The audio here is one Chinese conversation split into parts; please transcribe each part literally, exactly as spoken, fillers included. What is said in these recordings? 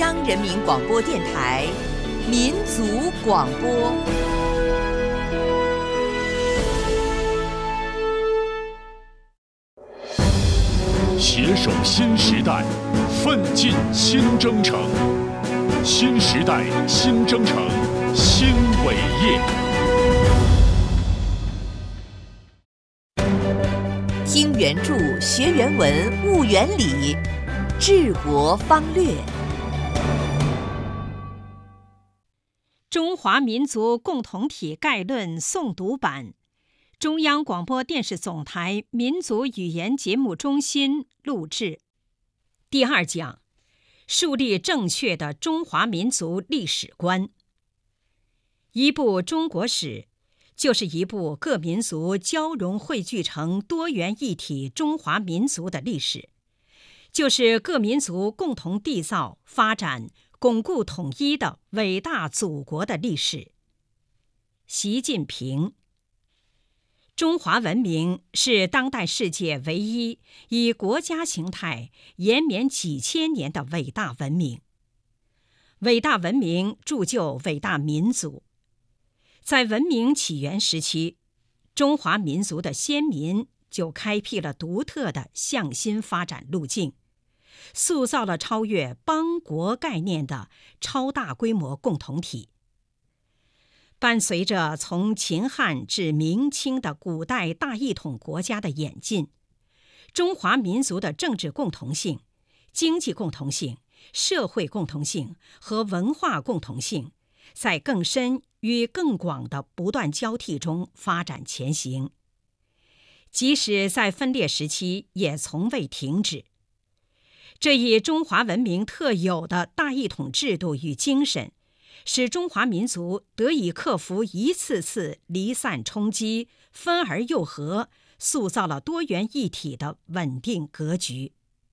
央人民广播电台民族广播。 携手新时代，奋进新征程。新时代新征程，新伟业。 听原著，学原文，悟原理，治国方略。 中华民族共同体概论诵读版，中央广播电视总台民族语言节目中心录制。第二讲，树立正确的中华民族历史观。一部中国史，就是一部各民族交融汇聚成多元一体中华民族的历史，就是各民族共同缔造、发展、巩固统一的伟大祖国的历史。习近平。中华文明是当代世界唯一以国家形态延绵几千年的伟大文明。伟大文明铸就伟大民族。在文明起源时期，中华民族的先民就开辟了独特的向心发展路径，塑造了超越邦国概念的超大规模共同体。伴随着从秦汉至明清的古代大一统国家的演进，中华民族的政治共同性、经济共同性、社会共同性和文化共同性，在更深与更广的不断交替中发展前行，即使在分裂时期也从未停止。这一中华文明特有的大一统制度与精神，使中华民族得以克服一次次离散冲击，分而又合，塑造了多元一体的稳定格局。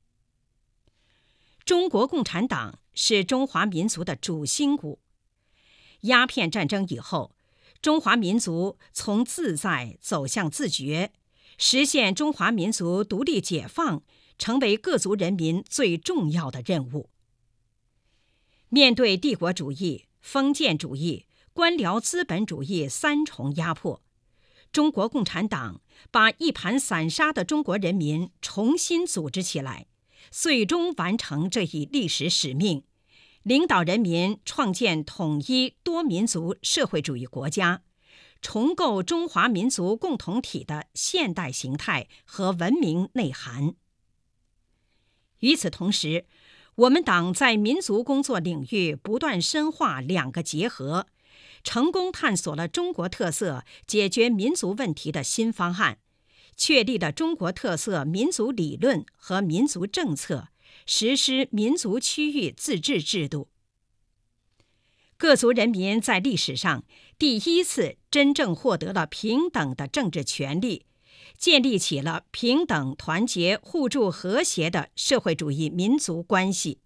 中国共产党是中华民族的主心骨。鸦片战争以后，中华民族从自在走向自觉，实现中华民族独立解放，成为各族人民最重要的任务。面对帝国主义、封建主义、官僚资本主义三重压迫，中国共产党把一盘散沙的中国人民重新组织起来，最终完成这一历史使命，领导人民创建统一多民族社会主义国家，重构中华民族共同体的现代形态和文明内涵。与此同时，我们党在民族工作领域不断深化两个结合，成功探索了中国特色解决民族问题的新方案，确立了中国特色民族理论和民族政策，实施民族区域自治制度。各族人民在历史上第一次真正获得了平等的政治权利，建立起了平等、团结、互助、和谐的社会主义民族关系。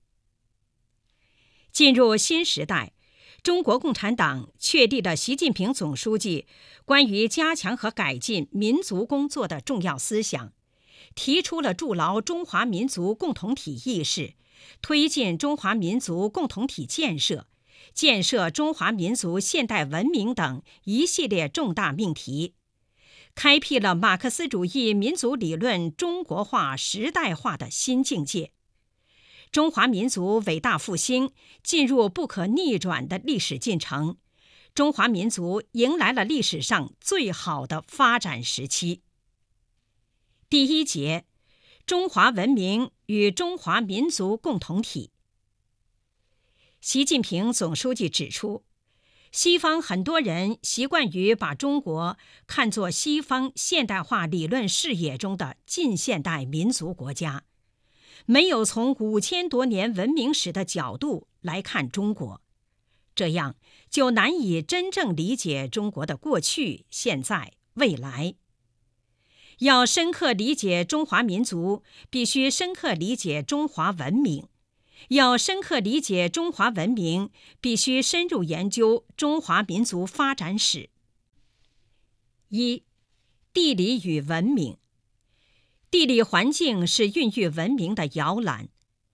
进入新时代，中国共产党确立了习近平总书记关于加强和改进民族工作的重要思想，提出了筑牢中华民族共同体意识，推进中华民族共同体建设，建设中华民族现代文明等一系列重大命题，开辟了马克思主义民族理论中国化时代化的新境界。中华民族伟大复兴进入不可逆转的历史进程，中华民族迎来了历史上最好的发展时期。第一节，中华文明与中华民族共同体。习近平总书记指出，西方很多人习惯于把中国看作西方现代化理论视野中的近现代民族国家，没有从五千多年文明史的角度来看中国，这样就难以真正理解中国的过去、现在、未来。要深刻理解中华民族，必须深刻理解中华文明；要深刻理解中华文明，必须深入研究中华民族发展史。一、地理与文明。地理环境是孕育文明的摇篮。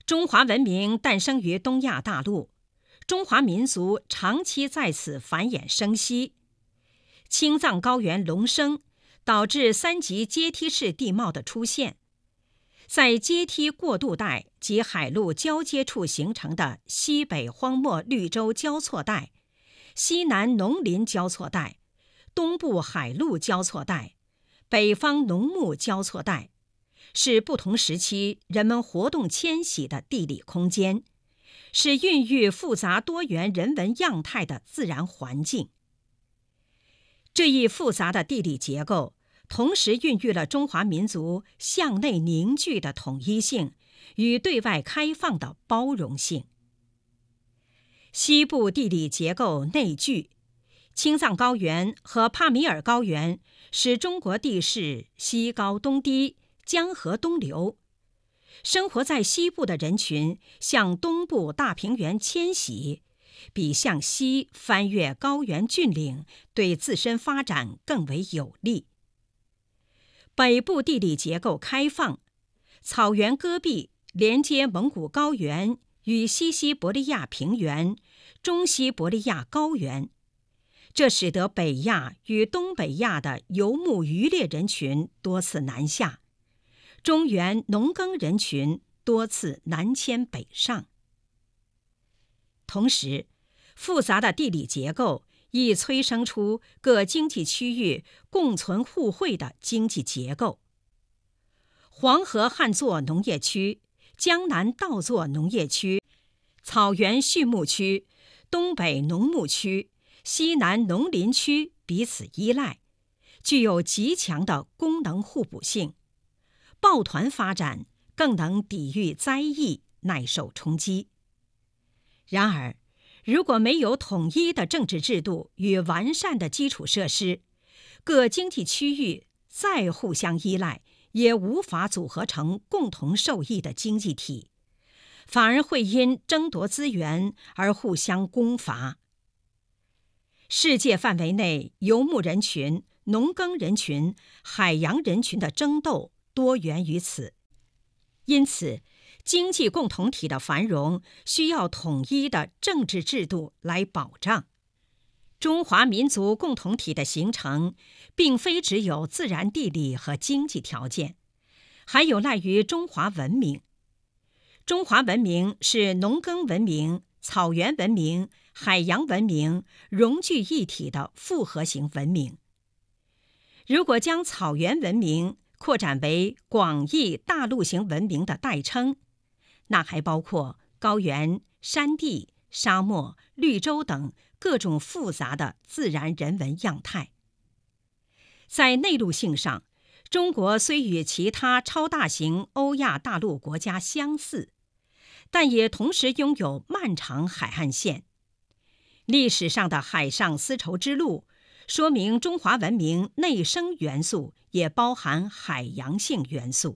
中华文明诞生于东亚大陆，中华民族长期在此繁衍生息。青藏高原隆升，导致三级阶梯式地貌的出现。在阶梯过渡带及海陆交接处形成的西北荒漠绿洲交错带、西南农林交错带、东部海陆交错带、北方农牧交错带，是不同时期人们活动迁徙的地理空间，是孕育复杂多元人文样态的自然环境。这一复杂的地理结构同时孕育了中华民族向内凝聚的统一性与对外开放的包容性。西部地理结构内聚，青藏高原和帕米尔高原使中国地势西高东低，江河东流。生活在西部的人群向东部大平原迁徙，比向西翻越高原峻岭对自身发展更为有利。北部地理结构开放，草原戈壁连接蒙古高原与西西伯利亚平原、中西伯利亚高原，这使得北亚与东北亚的游牧渔猎人群多次南下，中原农耕人群多次南迁北上。同时，复杂的地理结构亦催生出各经济区域共存互惠的经济结构。黄河旱作农业区、江南稻作农业区、草原畜牧区、东北农牧区、西南农林区彼此依赖，具有极强的功能互补性，抱团发展更能抵御灾异，耐受冲击。然而，如果没有统一的政治制度与完善的基础设施，各经济区域再互相依赖，也无法组合成共同受益的经济体，反而会因争夺资源而互相攻伐。世界范围内游牧人群、农耕人群、海洋人群的争斗多源于此，因此经济共同体的繁荣需要统一的政治制度来保障。中华民族共同体的形成，并非只有自然地理和经济条件，还有赖于中华文明。中华文明是农耕文明、草原文明、海洋文明融聚一体的复合型文明。如果将草原文明扩展为广义大陆型文明的代称，那还包括高原、山地、沙漠、绿洲等各种复杂的自然人文样态。在内陆性上，中国虽与其他超大型欧亚大陆国家相似，但也同时拥有漫长海岸线。历史上的海上丝绸之路，说明中华文明内生元素也包含海洋性元素。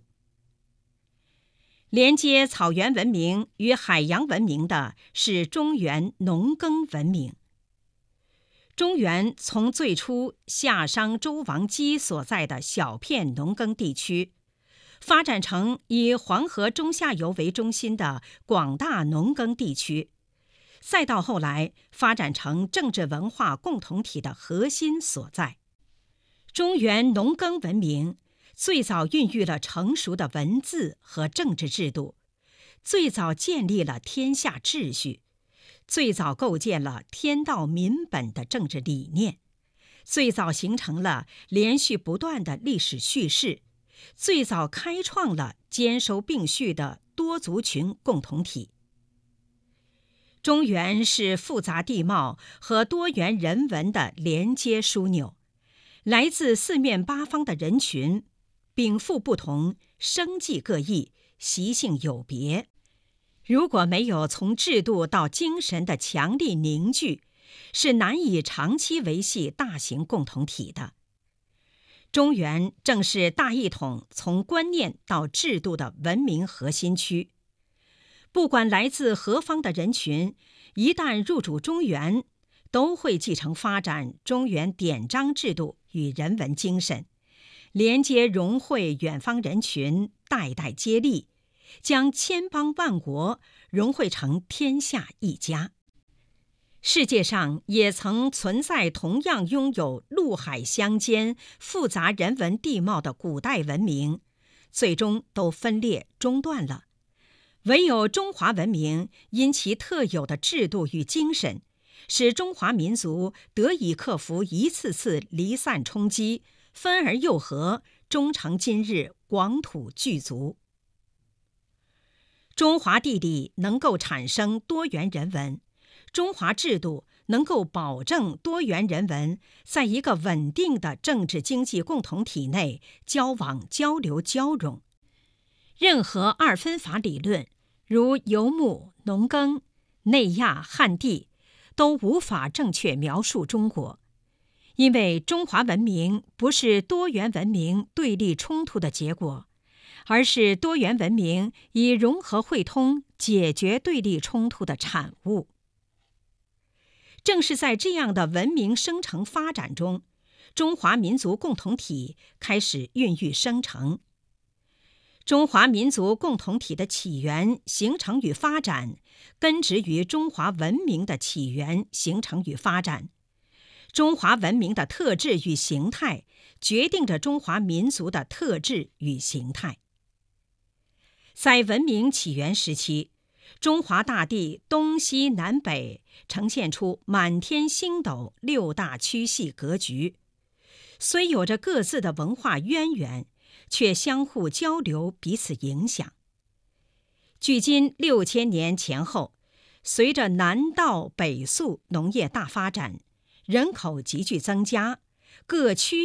连接草原文明与海洋文明的是中原农耕文明。中原从最初夏商周王姬所在的小片农耕地区，发展成以黄河中下游为中心的广大农耕地区，再到后来发展成政治文化共同体的核心所在。中原农耕文明最早孕育了成熟的文字和政治制度，最早建立了天下秩序，最早构建了天道民本的政治理念，最早形成了连续不断的历史叙事，最早开创了兼收并蓄的多族群共同体。中原是复杂地貌和多元人文的连接枢纽，来自四面八方的人群禀赋不同，生计各异，习性有别。如果没有从制度到精神的强力凝聚，是难以长期维系大型共同体的。中原正是大一统从观念到制度的文明核心区。不管来自何方的人群，一旦入主中原，都会继承发展中原典章制度与人文精神，连接融汇远方人群，代代接力， 将千邦万国融汇成天下一家。世界上也曾存在同样拥有陆海相间、复杂人文地貌的古代文明，最终都分裂中断了。唯有中华文明因其特有的制度与精神，使中华民族得以克服一次次离散冲击，分而又合，终成今日广土巨族。中华地理能够产生多元人文，中华制度能够保证多元人文在一个稳定的政治经济共同体内交往交流交融。任何二分法理论，如游牧、农耕、内亚、汉地，都无法正确描述中国，因为中华文明不是多元文明对立冲突的结果，而是多元文明以融合汇通解决对立冲突的产物。正是在这样的文明生成发展中，中华民族共同体开始孕育生成。中华民族共同体的起源、形成与发展，根植于中华文明的起源、形成与发展。中华文明的特质与形态，决定着中华民族的特质与形态。在文明起源时期，中华大地东西南北呈现出满天星斗六大区系格局，虽有着各自的文化渊源，却相互交流，彼此影响。距今六千年前后，随着南稻北粟农业大发展，人口急剧增加，各区